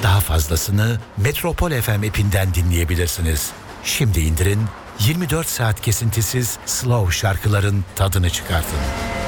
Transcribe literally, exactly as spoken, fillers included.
Daha fazlasını Metropol F M app'inden dinleyebilirsiniz. Şimdi indirin, yirmi dört saat kesintisiz slow şarkıların tadını çıkartın.